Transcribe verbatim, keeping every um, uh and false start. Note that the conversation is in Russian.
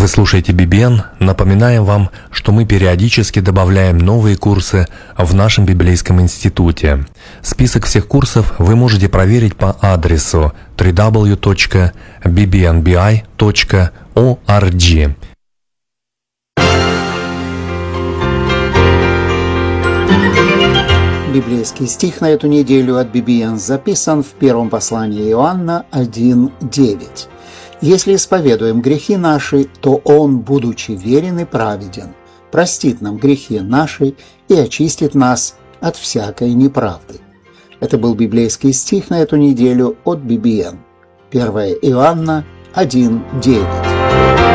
Вы слушаете би би эн. Напоминаем вам, что мы периодически добавляем новые курсы в нашем библейском институте. Список всех курсов вы можете проверить по адресу дабл ю дабл ю дабл ю точка би би эн би ай точка орг. Библейский стих на эту неделю от би би эн записан в первом послании Иоанна один девять. «Если исповедуем грехи наши, то Он, будучи верен и праведен, простит нам грехи наши и очистит нас от всякой неправды». Это был библейский стих на эту неделю от би би эн. первое Иоанна один девять.